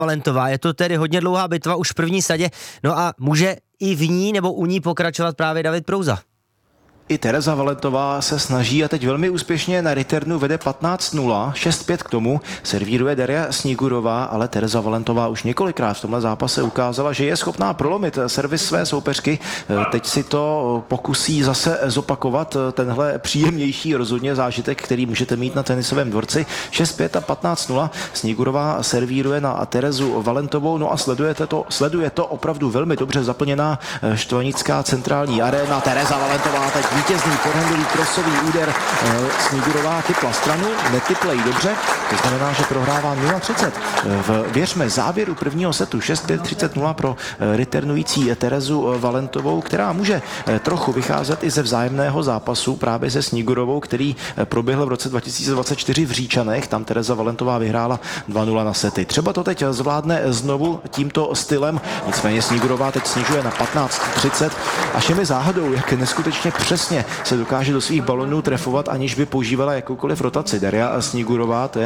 Valentová. Je to tedy hodně dlouhá bitva už v první sadě, no a může i v ní nebo u ní pokračovat právě David Prouza. I Tereza Valentová se snaží a teď velmi úspěšně na returnu vede 15-0, 6-5 k tomu, servíruje Daria Snigurová, ale Tereza Valentová už několikrát v tomhle zápase ukázala, že je schopná prolomit servis své soupeřky. Teď si to pokusí zase zopakovat, tenhle příjemnější rozhodně zážitek, který můžete mít na tenisovém dvorci. 6-5 a 15-0. Snigurová servíruje na Terezu Valentovou, no a sleduje to opravdu velmi dobře zaplněná štvanická centrální aréna. Tereza Valentová teď vítězný forhandový krosový úder. Snigurová typla stranu, netyple jí dobře, to znamená, že prohrává 0-30. Věřme závěru prvního setu 6-5, 30-0 pro returnující Terezu Valentovou, která může trochu vycházet i ze vzájemného zápasu právě se Snigurovou, který proběhl v roce 2024 v Říčanech. Tam Tereza Valentová vyhrála 2-0 na sety. Třeba to teď zvládne znovu tímto stylem, nicméně Snigurová teď snižuje na 15-30. Až je mi záhadou, jak neskutečně přesně se dokáže do svých balonů trefovat, aniž by používala jakoukoliv rotaci. Daria Snigurová, to je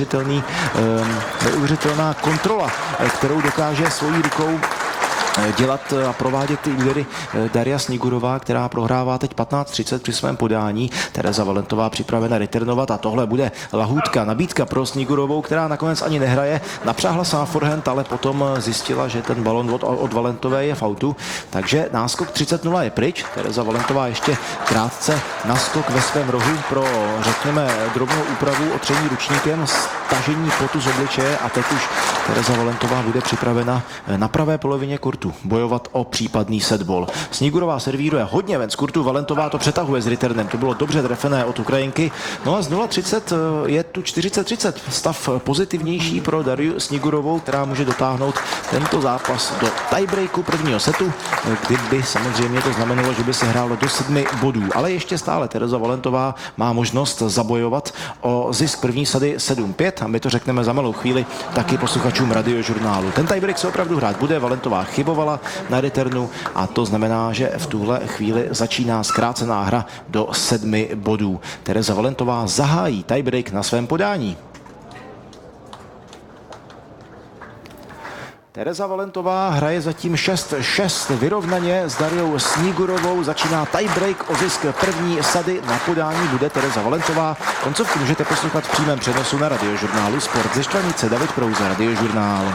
neuvěřitelná kontrola, kterou dokáže svojí rukou dělat a provádět ty údery Daria Snigurová, která prohrává teď 15-30 při svém podání. Tereza Valentová připravena returnovat a tohle bude lahůdka, nabídka pro Snigurovou, která nakonec ani nehraje. Napřáhla sám forehand, ale potom zjistila, že ten balon od Valentové je v autu, takže náskok 30-0 je pryč. Tereza Valentová ještě krátce naskok ve svém rohu pro, řekněme, drobnou úpravu otření ručníkem, stažení potu z obličeje a teď už Tereza Valentová bude připravena na pravé polovině kurtu bojovat o případný setball. Snigurová servíruje hodně ven z kurtu, Valentová to přetahuje s returnem, to bylo dobře trefené od Ukrajinky. No a z 0-30 je tu 40-30, stav pozitivnější pro Dariu Snigurovou, která může dotáhnout tento zápas do tiebreaku prvního setu, kdyby samozřejmě to znamenalo, že by se hrálo do 7 bodů. Ale ještě stále Tereza Valentová má možnost zabojovat o zisk první sady 7-5 a my to řekneme za malou chvíli taky posluchačům Radiožurnálu. Ten tiebreak se opravdu hrát bude, Valentová chybovala na returnu a to znamená, že v tuhle chvíli začíná zkrácená hra do 7 bodů. Tereza Valentová zahájí tiebreak na svém podání. Tereza Valentová hraje zatím 6-6 vyrovnaně s Dariou Snigurovou. Začíná tiebreak o zisk první sady. Na podání bude Tereza Valentová. Koncovku můžete poslouchat v přímém přenosu na Radiožurnálu Sport ze Štvanice. David Prouza, Radiožurnál.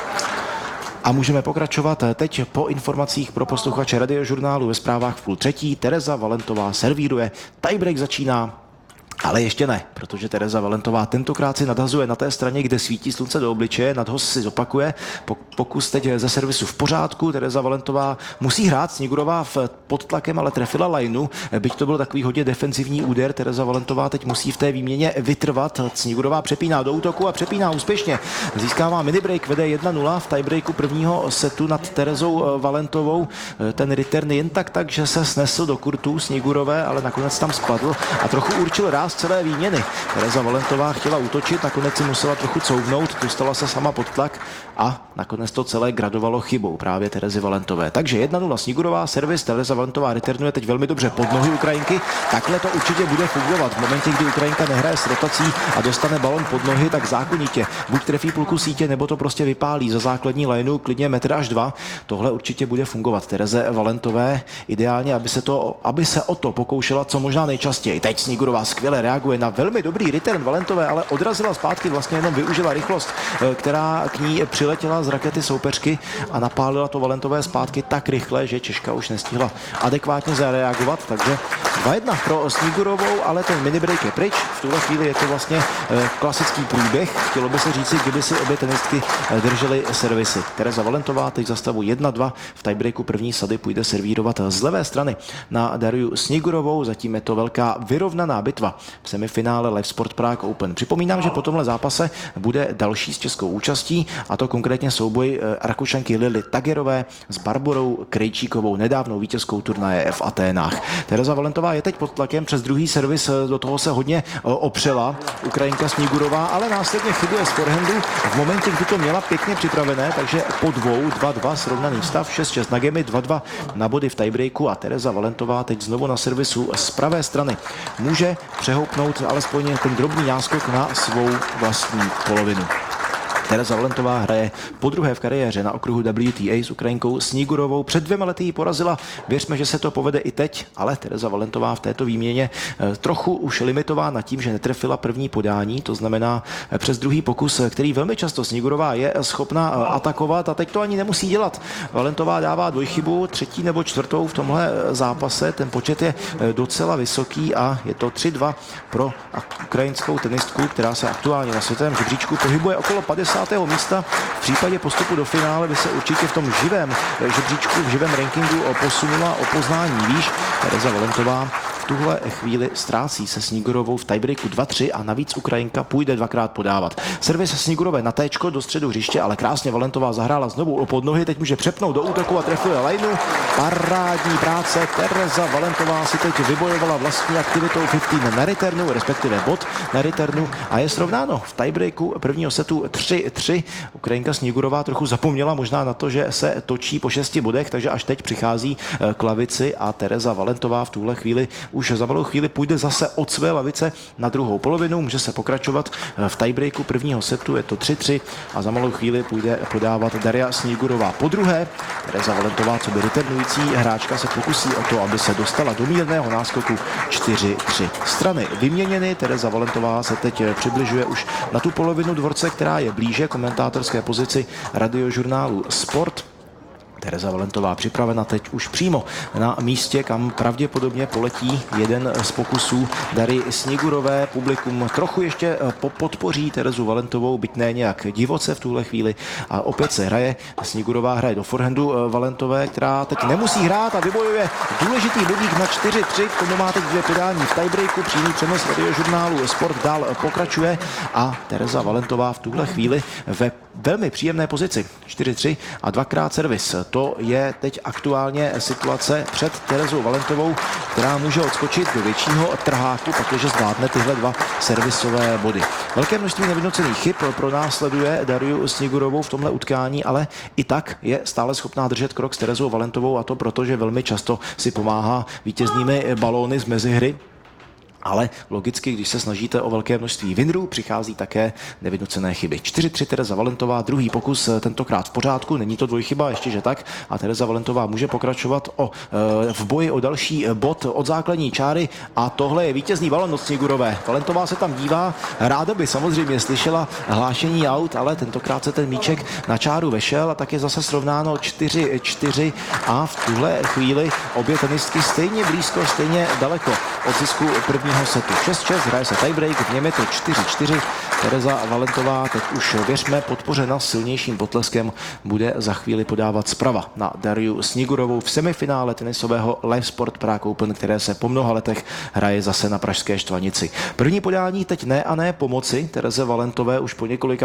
A můžeme pokračovat teď po informacích pro posluchače Radiožurnálu ve zprávách v 2:30. Tereza Valentová servíruje. Tiebreak začíná. Ale ještě ne, protože Tereza Valentová tentokrát si nadhazuje na té straně, kde svítí slunce do obličeje, nadhoz si zopakuje, pokus teď ze servisu v pořádku, Tereza Valentová musí hrát, Snigurová pod tlakem, ale trefila lineu, byť to byl takový hodně defenzivní úder, Tereza Valentová teď musí v té výměně vytrvat, Snigurová přepíná do útoku a přepíná úspěšně, získává minibreak, vede 1-0 v tiebreaku prvního setu nad Terezou Valentovou, ten return jen tak, že se snesl do kurtu Snigurové, ale nakonec tam spadl a trochu určil ráz celé výměny. Tereza Valentová chtěla útočit, nakonec si musela trochu couvnout, dostala se sama pod tlak a nakonec to celé gradovalo chybou právě Terezy Valentové. Takže 1-0 Snigurová, servis, Tereza Valentová returnuje teď velmi dobře pod nohy Ukrajinky. Takhle to určitě bude fungovat. V momentě, kdy Ukrajinka nehraje s rotací a dostane balon pod nohy, tak zákonitě buď trefí půlku sítě, nebo to prostě vypálí za základní lineu klidně 1 až 2 metrů. Tohle určitě bude fungovat Tereze Valentové. Ideálně, aby se o to pokoušela co možná nejčastěji. Teď Snigurová skvěle reaguje na velmi dobrý return Valentové, ale odrazila zpátky, vlastně jenom využila rychlost, která k ní přiletěla z rakety soupeřky a napálila to Valentové zpátky tak rychle, že Češka už nestihla adekvátně zareagovat, takže 2-1 pro Snigurovou, ale ten minibreak je pryč. V tuhle chvíli je to vlastně klasický průběh. Chtělo by se říci, kdyby si obě tenistky držely servisy. Tereza Valentová teď za stavu 1-2 v tiebreaku první sady půjde servírovat z levé strany na Dariu Snigurovou. Zatím je to velká vyrovnaná bitva v semifinále Live Sport Prague Open. Připomínám, že po tomhle zápase bude další s českou účastí, a to konkrétně souboj Rakušanky Lily Tagerové s Barborou Krejčíkovou, nedávnou vítězkou turnaje v Aténách. Tereza Valentová je teď pod tlakem přes druhý servis, do toho se hodně opřela Ukrajinka Snigurová, ale následně chyběl z forehandu v momentě, kdy to měla pěkně připravené, takže po 2-2 srovnaný stav, 6-6 na gemy, 2-2 na body v tiebreaku a Tereza Valentová teď znovu na servisu z pravé strany může přehoupnout alespoň ten drobný náskok na svou vlastní polovinu. Tereza Valentová hraje podruhé v kariéře na okruhu WTA s Ukrajinkou Snigurovou. Před 2 lety ji porazila, věřme, že se to povede i teď, ale Tereza Valentová v této výměně trochu už limitována tím, že netrefila první podání, to znamená přes druhý pokus, který velmi často Snigurová je schopná atakovat a teď to ani nemusí dělat. Valentová dává dvojchybu, 3. nebo 4. v tomhle zápase, ten počet je docela vysoký a je to 3-2 pro ukrajinskou tenistku, která se aktuálně na světovém žebříčku pohybuje okolo 50. místa. V případě postupu do finále by se určitě v tom živém žebříčku, v živém rankingu posunula o poznání výš. Tereza Valentová v tuhle chvíli ztrácí se Snigurovou v tiebreaku 2-3 a navíc Ukrajinka půjde 2krát podávat. Servis Snigurové na téčko do středu hřiště, ale krásně Valentová zahrála znovu pod nohy, teď může přepnout do útoku a trefuje lajnu. Parádní práce, Tereza Valentová si teď vybojovala vlastní aktivitou 15 na returnu, respektive bod na returnu a je srovnáno v tiebreaku prvního setu 3-3. Ukrajinka Snigurová trochu zapomněla možná na to, že se točí po 6 bodech, takže až teď přichází k lavici a Tereza Valentová v tuhle chvíli už za malou chvíli půjde zase od své lavice na druhou polovinu. Může se pokračovat v tiebreaku prvního setu, je to 3-3 a za malou chvíli půjde podávat Daria Snigurová po druhé. Tereza Valentová, co by returnující hráčka, se pokusí o to, aby se dostala do mírného náskoku 4-3. Strany vyměněny, Tereza Valentová se teď přibližuje už na tu polovinu dvorce, která je blíže komentátorské pozici radiožurnálu Sport. Tereza Valentová připravena teď už přímo na místě, kam pravděpodobně poletí jeden z pokusů Dary Snigurové. Publikum trochu ještě podpoří Terezu Valentovou, byť ne nějak divoce v tuhle chvíli. A opět se hraje. Snigurová hraje do forehandu Valentové, která teď nemusí hrát a vybojuje důležitý bodík na 4-3. K tomu má teď 2 podání v tiebreaku. Přímý přenos radiožurnálu Sport dál pokračuje a Tereza Valentová v tuhle chvíli ve velmi příjemné pozici. 4-3 a 2krát servis. To je teď aktuálně situace před Terezou Valentovou, která může odskočit do většího trháku, protože zvládne tyhle 2 servisové body. Velké množství nevynucených chyb pronásleduje Dariu Snigurovou v tomhle utkání, ale i tak je stále schopná držet krok s Terezou Valentovou a to proto, že velmi často si pomáhá vítěznými balóny z mezihry. Ale logicky, když se snažíte o velké množství winrů, přichází také nevynucené chyby. 4-3 Tereza Valentová, druhý pokus tentokrát v pořádku, není to dvojchyba, ještě že tak. A Tereza Valentová může pokračovat v boji o další bod od základní čáry a tohle je vítězný balon od Snigurové. Valentová se tam dívá, ráda by samozřejmě slyšela hlášení aut, ale tentokrát se ten míček na čáru vešel a tak je zase srovnáno 4-4 a v tuhle chvíli obě tenistky stejně blízko, stejně daleko od zisku prvního setu. 6-6, hraje se tiebreak, v něm je to 4-4. Tereza Valentová teď už, věřme, podpořena silnějším potleskem, bude za chvíli podávat zprava na Dariu Snigurovou v semifinále tenisového Live Sport Prague Open, které se po mnoha letech hraje zase na pražské Štvanici. První podání teď ne a ne pomoci Tereze Valentové už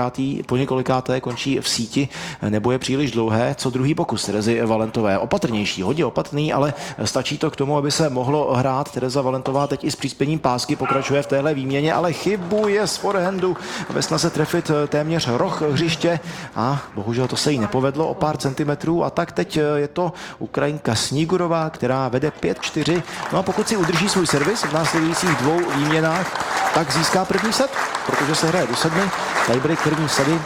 po několikáté končí v síti, nebo je příliš dlouhé. Co druhý pokus Terezy Valentové? Opatrnější, hodně opatrný, ale stačí to k tomu, aby se mohlo hrát. Tereza Valentová teď i s přispěním pásky pokračuje v téhle výměně, ale chybuje z forehandu ve snaze trefit téměř roh hřiště a bohužel to se jí nepovedlo o pár centimetrů a tak teď je to Ukrajinka Snigurová, která vede 5-4. No a pokud si udrží svůj servis v následujících 2 výměnách, tak získá první set, protože se hraje do 7. Tiebreak první sady.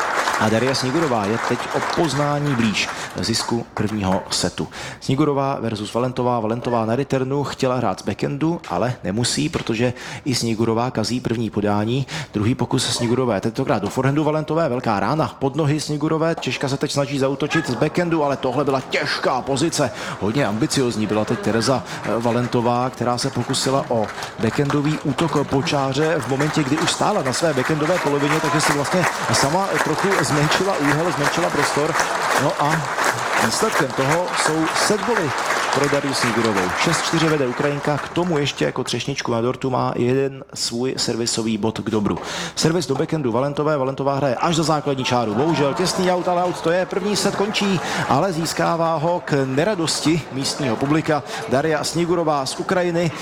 A Daria Snigurová je teď o poznání blíž zisku prvního setu. Snigurová versus Valentová. Valentová na returnu chtěla hrát z backhandu, ale nemusí, protože i Snigurová kazí první podání. Druhý pokus Snigurové, tentokrát do forehandu Valentové, velká rána pod nohy Snigurové. Češka se teď snaží zaútočit z backhandu, ale tohle byla těžká pozice. Hodně ambiciozní byla teď Tereza Valentová, která se pokusila o backhandový útok po čáře v momentě, kdy už stála na své backhandové polovině, takže si vlastně sama trochu zmenšila úhel, zmenšila prostor. No a výsledkem toho jsou set boly pro Dariu Snigurovou. 6-4 vede Ukrajinka, k tomu ještě jako třešničku na dortu má jeden svůj servisový bod k dobru. Servis do backhandu Valentové, Valentová hraje až za základní čáru. Bohužel těsný aut, ale aut to je, první set končí, ale získává ho k neradosti místního publika Daria Snigurová z Ukrajiny.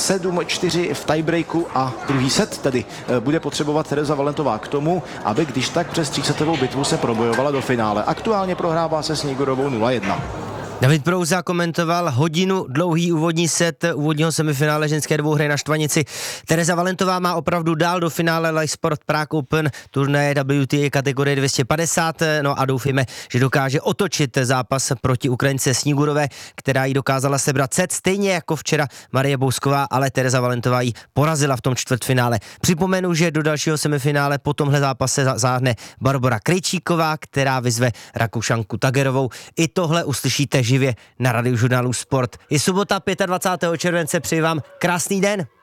7-4 v tiebreaku a druhý set tedy bude potřebovat Tereza Valentová k tomu, aby když tak přes třísetovou bitvu se probojovala do finále. Aktuálně prohrává se Snigurovou 0-1. David Prouza komentoval hodinu dlouhý úvodní set úvodního semifinále ženské dvouhry na Štvanici. Tereza Valentová má opravdu dál do finále Live Sport Prague Open turnaje WTA kategorie 250, no a doufíme, že dokáže otočit zápas proti Ukrajince Snigurové, která jí dokázala sebrat set, stejně jako včera Marie Bousková, ale Tereza Valentová jí porazila v tom čtvrtfinále. Připomenu, že do dalšího semifinále po tomhle zápase záhne Barbora Krejčíková, která vyzve Rakušanku Tagerovou. I tohle uslyšíte živě na Radiožurnálu Sport. Je sobota 25. července, přeji vám krásný den.